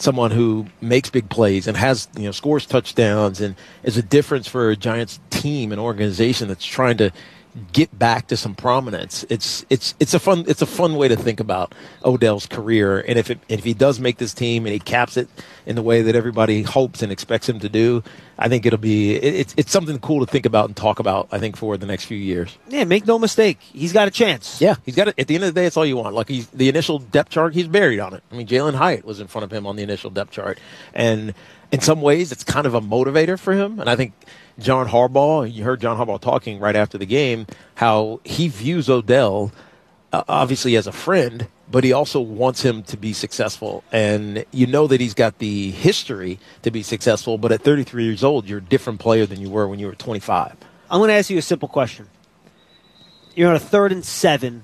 someone who makes big plays and has, scores touchdowns and is a difference for a Giants team and organization that's trying to get back to some prominence. It's a fun way to think about Odell's career, and if he does make this team and he caps it in the way that everybody hopes and expects him to do, I think it's something cool to think about and talk about, I think, for the next few years. Yeah, make no mistake, he's got a chance. Yeah, he's got it. At the end of the day, it's all you want. Like the initial depth chart, he's buried on it. I mean, Jalen Hyatt was in front of him on the initial depth chart, and in some ways, it's kind of a motivator for him. And I think John Harbaugh, you heard John Harbaugh talking right after the game, how he views Odell obviously as a friend, but he also wants him to be successful. And you know that he's got the history to be successful, but at 33 years old, you're a different player than you were when you were 25. I'm going to ask you a simple question. You're on a 3rd and 7.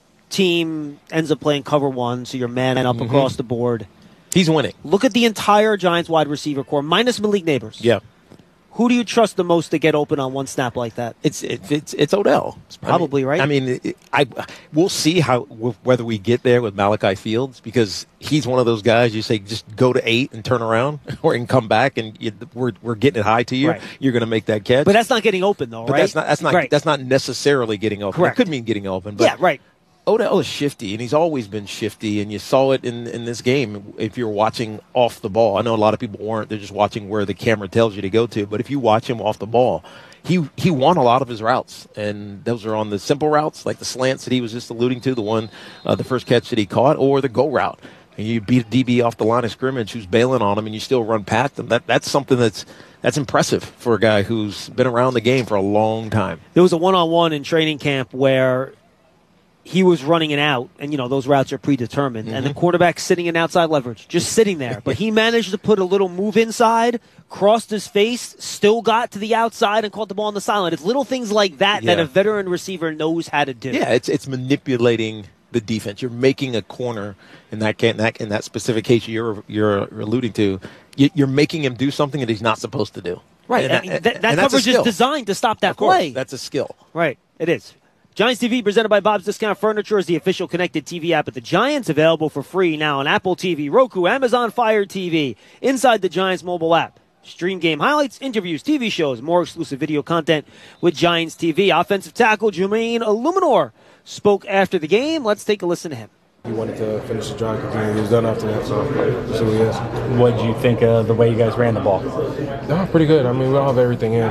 Team ends up playing cover 1, so you're manning up across the board. He's winning. Look at the entire Giants wide receiver core, minus Malik Neighbors. Yeah. Who do you trust the most to get open on one snap like that? It's Odell. It's probably right. I mean, we'll see whether we get there with Malachi Fields, because he's one of those guys you say just go to 8 and turn around or and come back and we're getting it high to you. Right. You're going to make that catch. But that's not getting open though, right? That's not necessarily getting open. Correct. It could mean getting open. But yeah, right. Odell is shifty, and he's always been shifty, and you saw it in this game if you're watching off the ball. I know a lot of people weren't. They're just watching where the camera tells you to go to. But if you watch him off the ball, he won a lot of his routes, and those are on the simple routes, like the slants that he was just alluding to, the first catch that he caught, or the go route. And you beat a DB off the line of scrimmage who's bailing on him, and you still run past him. That's something that's impressive for a guy who's been around the game for a long time. There was a one-on-one in training camp where he was running an out, and, those routes are predetermined, and the quarterback's sitting in outside leverage, just sitting there. But he managed to put a little move inside, crossed his face, still got to the outside, and caught the ball on the sideline. It's little things like that that a veteran receiver knows how to do. Yeah, it's manipulating the defense. You're making a corner in that specific case you're alluding to. You're making him do something that he's not supposed to do. Right, and that coverage is designed to stop that play. That's a skill. Right, it is. Giants TV, presented by Bob's Discount Furniture, is the official connected TV app of the Giants, available for free now on Apple TV, Roku, Amazon Fire TV, inside the Giants mobile app. Stream game highlights, interviews, TV shows, more exclusive video content with Giants TV. Offensive tackle Jermaine Illuminor spoke after the game. Let's take a listen to him. He wanted to finish the drive because he was done after that, so that's who he is. What did you think of the way you guys ran the ball? No, pretty good. I mean, we all have everything in.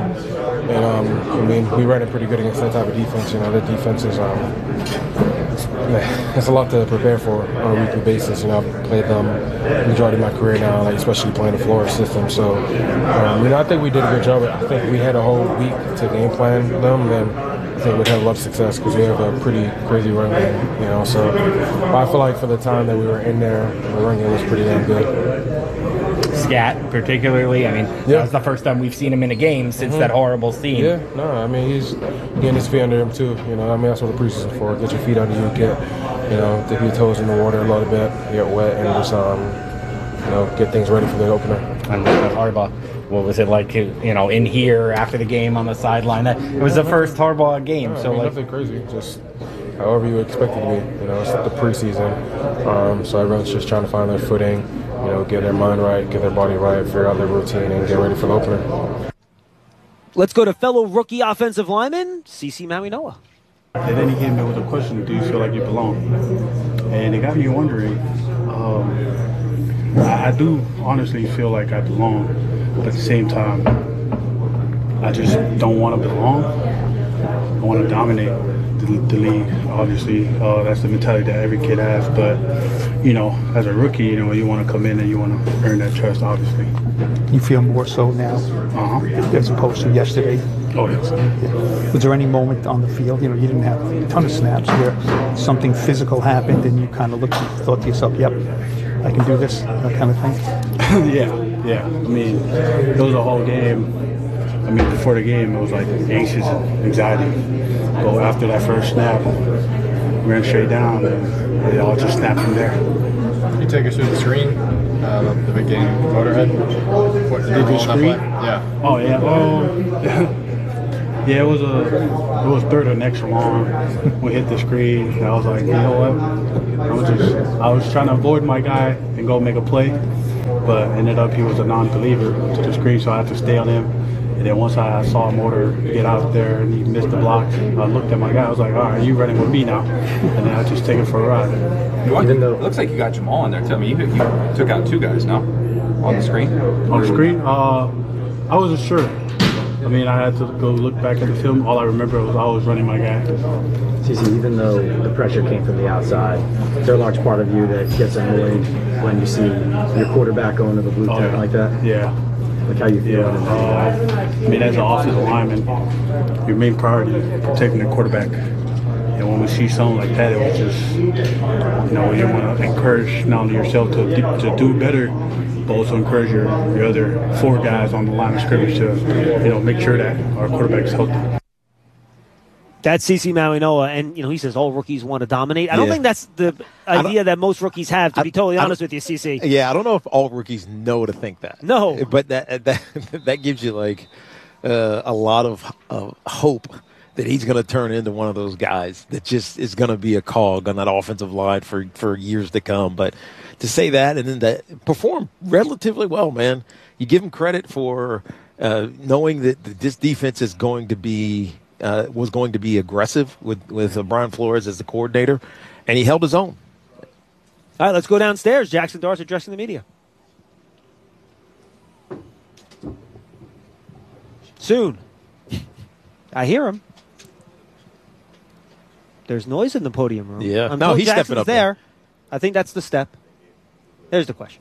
And, we ran it pretty good against that type of defense. The defense is it's a lot to prepare for on a weekly basis. I've played them the majority of my career now, especially playing the Florida system. So, I think we did a good job. I think we had a whole week to game plan them, and I think we'd have a lot of success because we have a pretty crazy run game, So I feel like for the time that we were in there, the run game was pretty damn good. Scat, particularly, that was the first time we've seen him in a game since that horrible scene. Yeah, no, he's getting his feet under him too. That's what the preseason for. Get your feet under you, dip your toes in the water a little bit, get wet, and just get things ready for the opener. And Harbaugh, what was it like, in here after the game on the sideline? It was the first Harbaugh game, nothing crazy, just however you expect it to be. It's the preseason, so everyone's just trying to find their footing, get their mind right, get their body right, figure out their routine, and get ready for the opener. Let's go to fellow rookie offensive lineman, CeCe Mawinoa. And then he came in with a question, do you feel like you belong? And it got me wondering, I do honestly feel like I belong, but at the same time, I just don't want to belong. I want to dominate the league, obviously. That's the mentality that every kid has, but, as a rookie, you want to come in and you want to earn that trust, obviously. You feel more so now as opposed to yesterday? Oh, yes. Yeah. Was there any moment on the field, you didn't have a ton of snaps, where something physical happened and you kind of thought to yourself, yep, I can do this, that kind of thing? Yeah. It was a whole game. Before the game, it was like anxious anxiety. But after that first snap, ran straight down, and it all just snapped from there. Can you take us through the screen, the big game, Motorhead? What did you screen? Yeah. Oh yeah. Yeah, it was third and extra long. We hit the screen, and I was like, you know what? I was trying to avoid my guy and go make a play. but ended up he was a non-believer to the screen, so I had to stay on him. And then once I saw Motor get out there and he missed the block, I looked at my guy. I was like, all right, you running with me now. And then I just take it for a ride. It looks like you got Jamal in there. Tell me, you took out 2 guys, no? On the screen? On the screen? I wasn't sure. I mean, I had to go look back at the film. All I remember was I was running my guy. CC, even though the pressure came from the outside, is there a large part of you that gets annoyed when you see your quarterback going to the blue tent like that? Yeah. Like how you feel? I mean, as an offensive lineman, your main priority is protecting the quarterback. And when we see something like that, it was just, you want to encourage not only yourself to do better, but also encourage your other 4 guys on the line of scrimmage to, make sure that our quarterback is healthy. That's CC Mawinoa, and he says all rookies want to dominate. I don't think that's the idea that most rookies have. To be totally honest with you, CC. Yeah, I don't know if all rookies know to think that. No, but that gives you a lot of hope that he's going to turn into one of those guys that just is going to be a cog on that offensive line for years to come. But to say that and then to perform relatively well, man, you give him credit for knowing that this defense is going to be. Was going to be aggressive with Brian Flores as the coordinator, and he held his own. All right, let's go downstairs. Jackson Darts addressing the media. Soon. I hear him. There's noise in the podium room. Yeah. No, he's Jackson's stepping up there. I think that's the step. There's the question.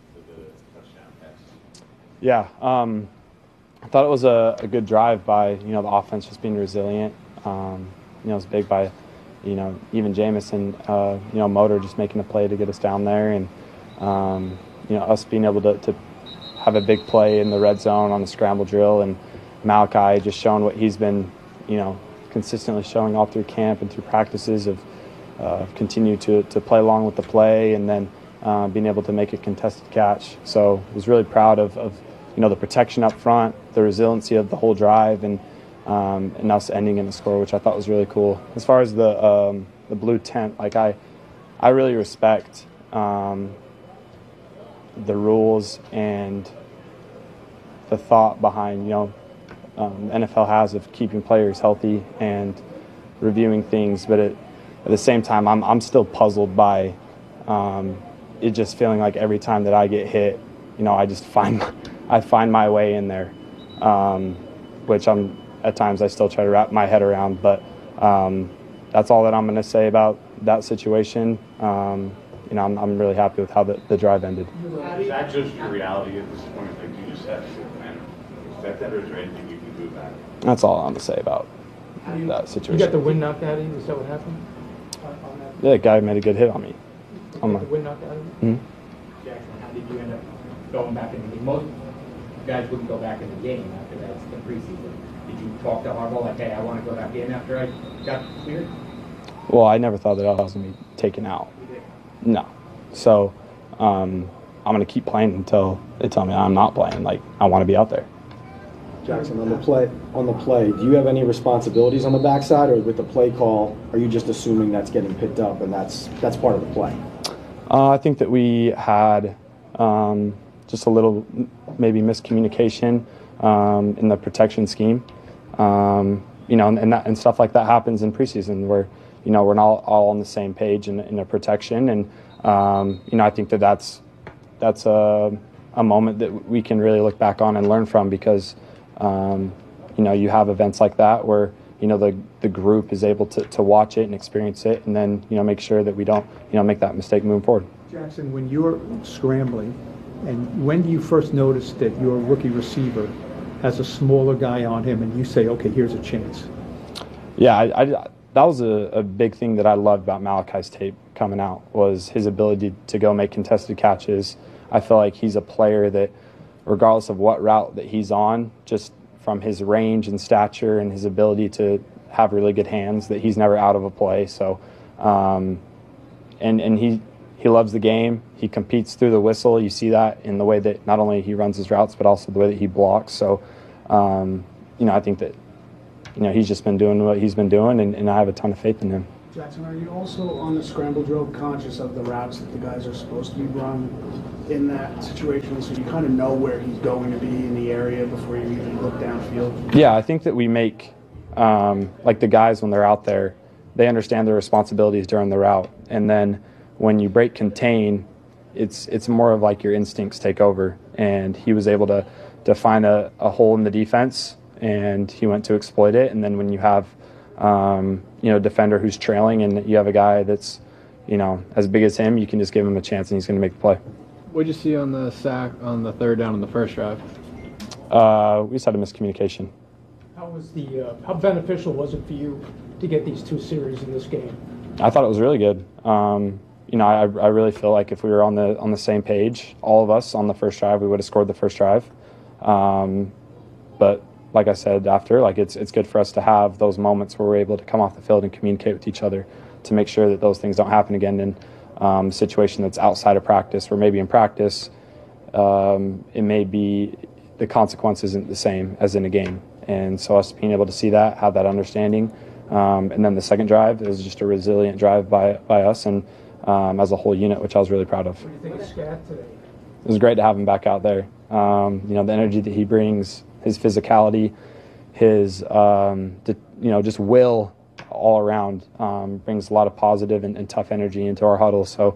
Yeah. I thought it was a good drive by, the offense just being resilient. It was big by, even Jamison, Motor just making a play to get us down there. And, us being able to have a big play in the red zone on the scramble drill. And Malachi just showing what he's been, consistently showing all through camp and through practices of continue to play along with the play and then being able to make a contested catch. So I was really proud of the protection up front, the resiliency of the whole drive, and us ending in a score, which I thought was really cool. As far as the blue tent, I really respect the rules and the thought behind, NFL has of keeping players healthy and reviewing things, but at the same time, I'm still puzzled by it just feeling like every time that I get hit, I just find my way in there, which at times I still try to wrap my head around. But that's all that I'm going to say about that situation. I'm really happy with how the drive ended. Is that just your reality at this point? Like you just have to expect that, or is there anything you can do about it? That's all I'm going to say about that situation. You got the wind knocked out of you? Is that what happened? Yeah, the guy made a good hit on me. The wind knocked out of you? Mm-hmm. Jackson, how did you end up going back in the game? Most guys wouldn't go back in the game after that. It's the preseason. Did you talk to Harbaugh like, hey, I want to go back in after I got cleared? Well, I never thought that I was going to be taken out. No. So I'm going to keep playing until they tell me I'm not playing. I want to be out there. Jackson, on the play, do you have any responsibilities on the backside, or with the play call, are you just assuming that's getting picked up and that's part of the play? I think that we had just a little maybe miscommunication in the protection scheme, and stuff like that happens in preseason where we're not all on the same page in the protection, and I think that's a moment that we can really look back on and learn from because you have events like that where the group is able to watch it and experience it, and then make sure that we don't make that mistake moving forward. Jackson, when you're scrambling, and when do you first notice that your rookie receiver has a smaller guy on him, and you say, okay, here's a chance? Yeah, that was a big thing that I loved about Malachi's tape coming out was his ability to go make contested catches. I feel like he's a player that, regardless of what route that he's on, just from his range and stature and his ability to have really good hands, that he's never out of a play. So, and he loves the game. He competes through the whistle. You see that in the way that not only he runs his routes, but also the way that he blocks. So, I think that, he's just been doing what he's been doing, and I have a ton of faith in him. Jackson, are you also on the scramble drill conscious of the routes that the guys are supposed to be run in that situation, so you kind of know where he's going to be in the area before you even look downfield? Yeah, I think that we make, like the guys when they're out there, they understand their responsibilities during the route. And then when you break contain, it's more of like your instincts take over. And he was able to find a hole in the defense, and he went to exploit it. And then when you have defender who's trailing and you have a guy that's, as big as him, you can just give him a chance and he's going to make the play. What did you see on the sack on the third down on the first drive? We just had a miscommunication. How beneficial was it for you to get these 2 series in this game? I thought it was really good. I really feel like if we were on the same page, all of us on the first drive, we would have scored the first drive. But like I said after, it's good for us to have those moments where we're able to come off the field and communicate with each other to make sure that those things don't happen again in a situation that's outside of practice, where maybe in practice it may be the consequence isn't the same as in a game. And so us being able to see that, have that understanding, and then the second drive, it was just a resilient drive by us and as a whole unit, which I was really proud of. What do you think of Scat today? It was great to have him back out there. The energy that he brings, his physicality, his just will all around brings a lot of positive and tough energy into our huddle. So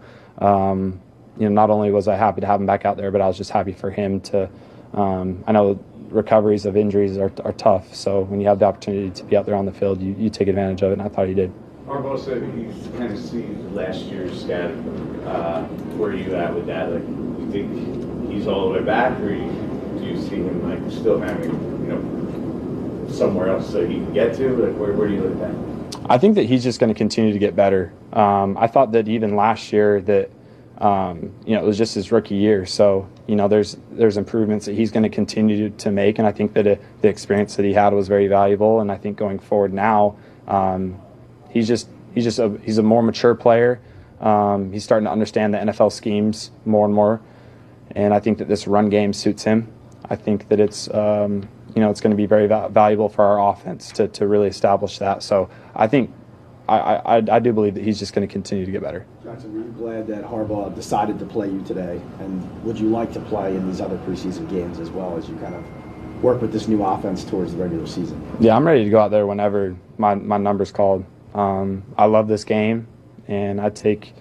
not only was I happy to have him back out there, but I was just happy for him to. I know recoveries of injuries are tough, so when you have the opportunity to be out there on the field, you take advantage of it, and I thought he did. Harbaugh said he's kind of seen last year's Scat. Where are you at with that? Like, you think he's all the way back, or do you see him still having somewhere else that he can get to? Like, where do you look at that? I think that he's just going to continue to get better. I thought that even last year that it was just his rookie year, so there's improvements that he's going to continue to make, and I think that the experience that he had was very valuable. And I think going forward now, he's a more mature player. He's starting to understand the NFL schemes more and more, and I think that this run game suits him. I think that it's it's going to be very valuable for our offense to really establish that. So I think I do believe that he's just going to continue to get better. Jackson, were you glad that Harbaugh decided to play you today? And would you like to play in these other preseason games as well as you kind of work with this new offense towards the regular season? Yeah, I'm ready to go out there whenever my number's called. I love this game, and I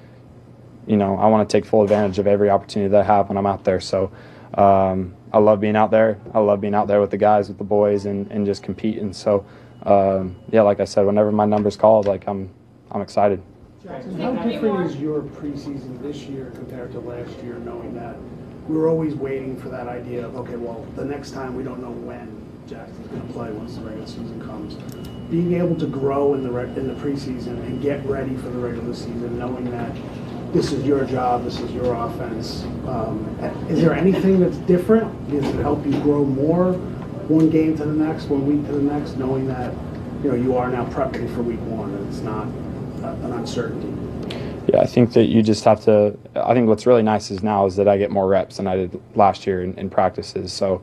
want to take full advantage of every opportunity that I have when I'm out there. So I love being out there. I love being out there with the guys, with the boys, and just competing. So like I said, whenever my number's called, I'm excited. Jackson, how different is your preseason this year compared to last year, knowing that we were always waiting for that idea of, okay, well, the next time we don't know when Jackson's going to play once the regular season comes. Being able to grow in the preseason and get ready for the regular season, knowing that this is your job, this is your offense. Is there anything that's different? Does it help you grow more one game to the next, 1 week to the next, knowing that you are now prepping for week one and it's not an uncertainty? Yeah, I think that you just have to. I think what's really nice is that I get more reps than I did last year in practices. So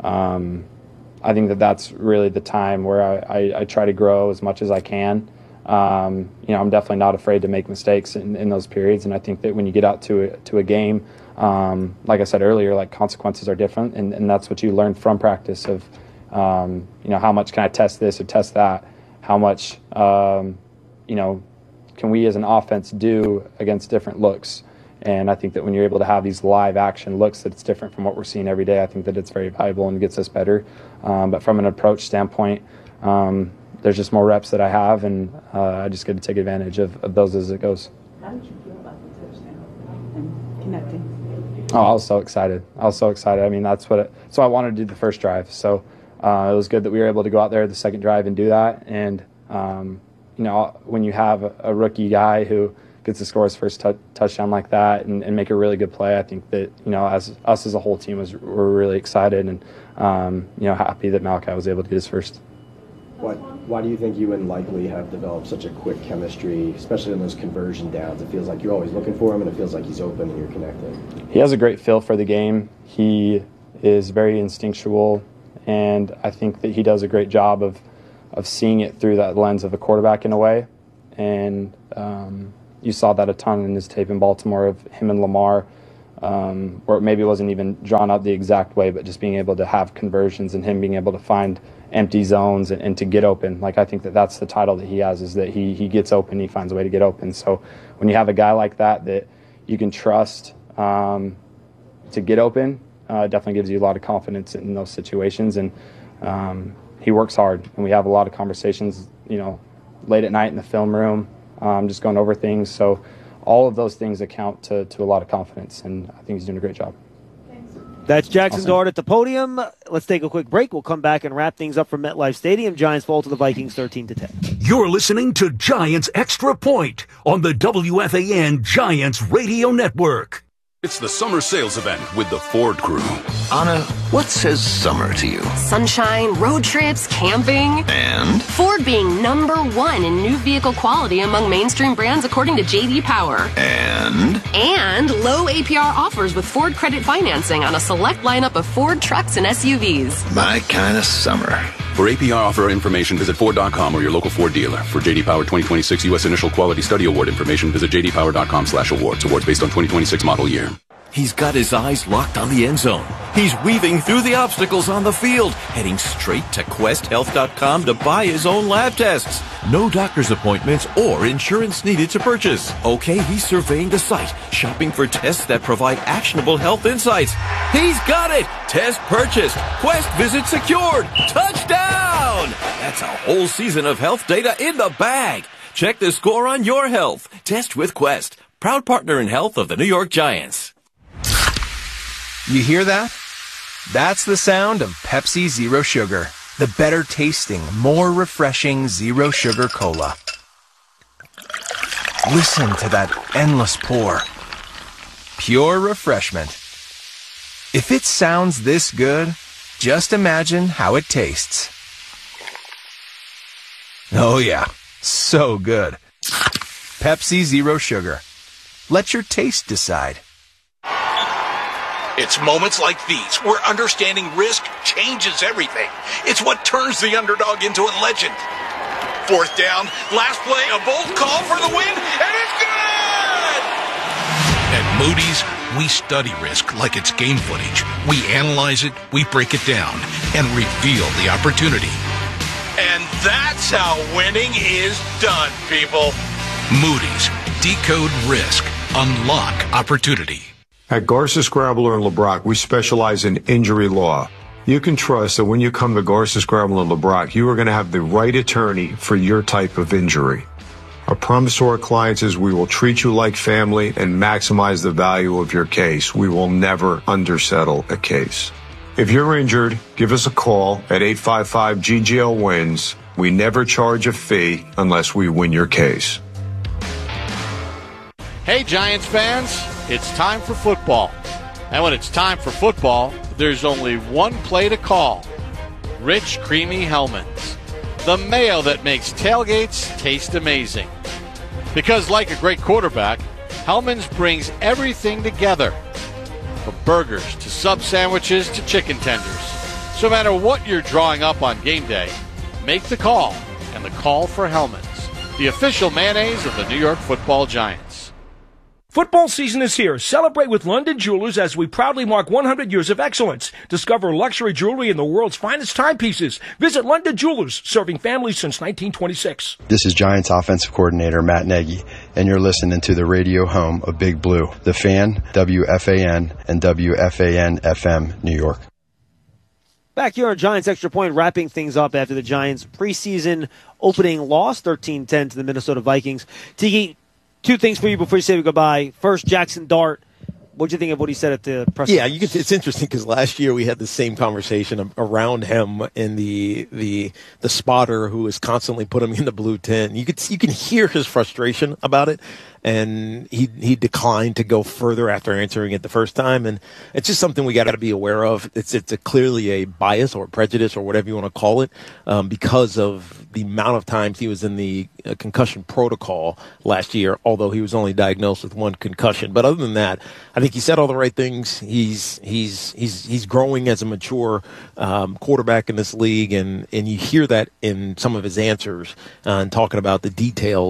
I think that's really the time where I try to grow as much as I can. I'm definitely not afraid to make mistakes in those periods, and I think that when you get out to a game, like I said earlier, consequences are different, and that's what you learn from practice of, how much can I test this or test that? How much, can we as an offense do against different looks? And I think that when you're able to have these live action looks that it's different from what we're seeing every day, I think that it's very valuable and gets us better. But from an approach standpoint, there's just more reps that I have, and I just get to take advantage of those as it goes. How did you feel about the touchdown and connecting? Oh, I was so excited. I mean, so I wanted to do the first drive. So it was good that we were able to go out there the second drive and do that. And, when you have a rookie guy who gets to score his first touchdown like that and make a really good play, I think that, as us as a whole team were really excited and, happy that Malachi was able to get his first. Why do you think you and Likely have developed such a quick chemistry, especially in those conversion downs? It feels like you're always looking for him, and it feels like he's open and you're connecting. He has a great feel for the game. He is very instinctual, and I think that he does a great job of seeing it through that lens of a quarterback in a way. and you saw that a ton in his tape in Baltimore of him and Lamar, or maybe it wasn't even drawn out the exact way, but just being able to have conversions and him being able to find empty zones and to get open. Like, I think that's the title that he has, is that he gets open, he finds a way to get open. So when you have a guy like that you can trust to get open, definitely gives you a lot of confidence in those situations. And he works hard, and we have a lot of conversations, late at night in the film room, just going over things. So all of those things account to a lot of confidence, and I think he's doing a great job. That's Jackson Dart at the podium. Let's take a quick break. We'll come back and wrap things up from MetLife Stadium. Giants fall to the Vikings 13-10. You're listening to Giants Extra Point on the WFAN Giants Radio Network. It's the summer sales event with the Ford Crew. Anna, what says summer to you? Sunshine, road trips, camping. And? Ford being #1 in new vehicle quality among mainstream brands according to J.D. Power. And? And low APR offers with Ford credit financing on a select lineup of Ford trucks and SUVs. My kind of summer. For APR offer information, visit Ford.com or your local Ford dealer. For J.D. Power 2026 U.S. Initial Quality Study Award information, visit jdpower.com/awards. Awards based on 2026 model year. He's got his eyes locked on the end zone. He's weaving through the obstacles on the field, heading straight to QuestHealth.com to buy his own lab tests. No doctor's appointments or insurance needed to purchase. Okay, he's surveying the site, shopping for tests that provide actionable health insights. He's got it! Test purchased. Quest visit secured. Touchdown! That's a whole season of health data in the bag. Check the score on your health. Test with Quest. Proud partner in health of the New York Giants. You hear that? That's the sound of Pepsi Zero Sugar, the better tasting, more refreshing Zero Sugar Cola. Listen to that endless pour. Pure refreshment. If it sounds this good, just imagine how it tastes. Oh yeah, so good. Pepsi Zero Sugar. Let your taste decide. It's moments like these where understanding risk changes everything. It's what turns the underdog into a legend. 4th down, last play, a bold call for the win, and it's good! At Moody's, we study risk like it's game footage. We analyze it, we break it down, and reveal the opportunity. And that's how winning is done, people. Moody's, decode risk, unlock opportunity. At Garza, Scrabble and LeBrock, we specialize in injury law. You can trust that when you come to Garza, Scrabble and LeBrock, you are going to have the right attorney for your type of injury. Our promise to our clients is we will treat you like family and maximize the value of your case. We will never undersettle a case. If you're injured, give us a call at 855-GGL-WINS. We never charge a fee unless we win your case. Hey, Giants fans, it's time for football. And when it's time for football, there's only one play to call. Rich, creamy Hellmann's. The mayo that makes tailgates taste amazing. Because like a great quarterback, Hellmann's brings everything together. From burgers to sub sandwiches to chicken tenders. So no matter what you're drawing up on game day, make the call. And the call for Hellmann's, the official mayonnaise of the New York Football Giants. Football season is here. Celebrate with London Jewelers as we proudly mark 100 years of excellence. Discover luxury jewelry and the world's finest timepieces. Visit London Jewelers, serving families since 1926. This is Giants offensive coordinator Matt Nagy, and you're listening to the radio home of Big Blue, The Fan, WFAN, and WFAN-FM, New York. Back here on Giants Extra Point, wrapping things up after the Giants' preseason opening loss, 13-10 to the Minnesota Vikings. Tiki, two things for you before you say goodbye. First, Jackson Dart. What'd you think of what he said at the press conference? It's interesting because last year we had the same conversation around him and the spotter who is constantly putting him in the blue tent. You can hear his frustration about it, and he declined to go further after answering it the first time. And it's just something we got to be aware of. It's clearly a bias or prejudice or whatever you want to call it, because of the amount of times he was in the concussion protocol last year, although he was only diagnosed with one concussion. But other than that, I think he said all the right things. He's growing as a mature quarterback in this league, and you hear that in some of his answers and talking about the details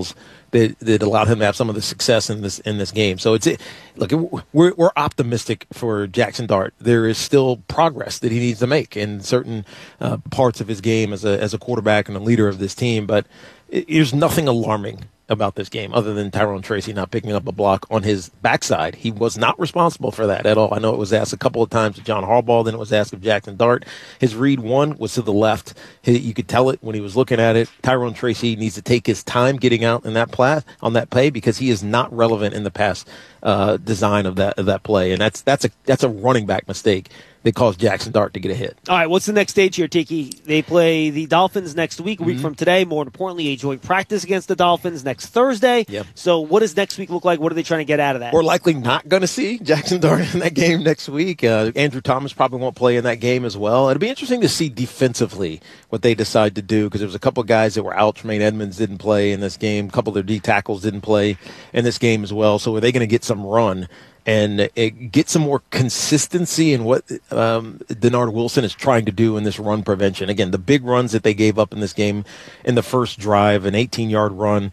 that allowed him to have some of the success in this game. So we're optimistic for Jackson Dart. There is still progress that he needs to make in certain parts of his game as a quarterback and a leader of this team, but there's nothing alarming about this game other than Tyrone Tracy not picking up a block on his backside. He was not responsible for that at all. I know it was asked a couple of times to John Harbaugh, then it was asked of Jackson Dart. His read one was to the left. You could tell it when he was looking at it. Tyrone Tracy needs to take his time getting out in that play because he is not relevant in the pass design of that play, and that's a running back mistake that caused Jackson Dart to get a hit. All right, what's the next stage here, Tiki? They play the Dolphins next week, a week from today. More importantly, a joint practice against the Dolphins next Thursday. Yep. So what does next week look like? What are they trying to get out of that? We're likely not going to see Jackson Dart in that game next week. Andrew Thomas probably won't play in that game as well. It'll be interesting to see defensively what they decide to do, because there was a couple of guys that were out. Tremaine Edmonds didn't play in this game. A couple of their D tackles didn't play in this game as well. So are they going to get some run and get some more consistency in what Denard Wilson is trying to do in this run prevention? Again, the big runs that they gave up in this game in the first drive, an 18-yard run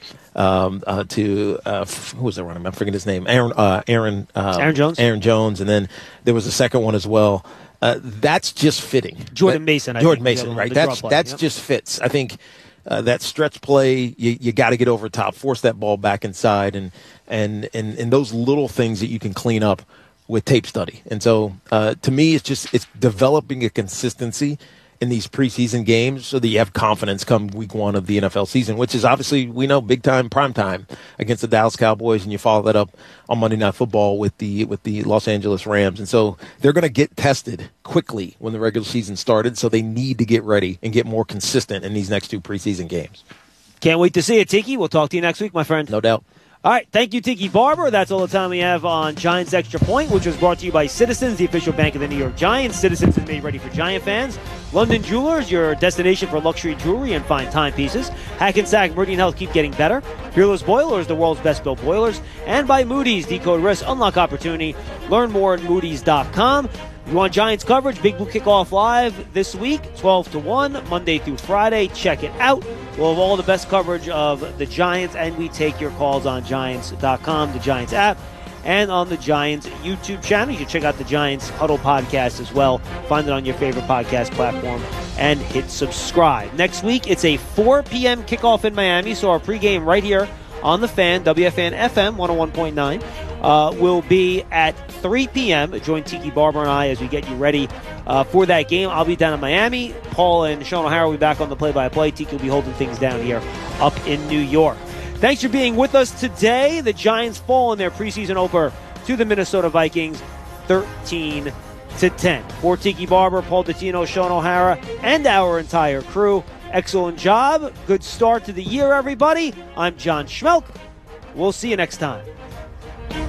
to who was that running? I'm forgetting his name. Aaron Jones. Aaron Jones, and then there was a second one as well. That's just fitting. Jordan Mason, right? That's just fits. I think that stretch play, you got to get over top, force that ball back inside, and those little things that you can clean up with tape study. And so, to me, it's developing a consistency in these preseason games so that you have confidence come week one of the NFL season, which is obviously, we know, big time, prime time against the Dallas Cowboys, and you follow that up on Monday Night Football with the Los Angeles Rams. And so they're going to get tested quickly when the regular season started, so they need to get ready and get more consistent in these next two preseason games. Can't wait to see it, Tiki. We'll talk to you next week, my friend. No doubt. All right, thank you, Tiki Barber. That's all the time we have on Giants Extra Point, which was brought to you by Citizens, the official bank of the New York Giants. Citizens is made ready for Giant fans. London Jewelers, your destination for luxury jewelry and fine timepieces. Hackensack Meridian Health, keep getting better. Peerless Boilers, the world's best built boilers. And by Moody's, decode risk, unlock opportunity. Learn more at Moody's.com. You want Giants coverage? Big Blue Kickoff Live this week, 12 to 1, Monday through Friday. Check it out. We'll have all the best coverage of the Giants, and we take your calls on Giants.com, the Giants app, and on the Giants YouTube channel. You can check out the Giants Huddle podcast as well. Find it on your favorite podcast platform and hit subscribe. Next week, it's a 4 p.m. kickoff in Miami, so our pregame right here on the Fan, WFAN FM 101.9, will be at 3 p.m. Join Tiki Barber and I as we get you ready for that game. I'll be down in Miami. Paul and Sean O'Hara will be back on the play-by-play. Tiki will be holding things down here up in New York. Thanks for being with us today. The Giants fall in their preseason opener to the Minnesota Vikings 13-10. For Tiki Barber, Paul Dottino, Sean O'Hara, and our entire crew, excellent job. Good start to the year, everybody. I'm John Schmelk. We'll see you next time.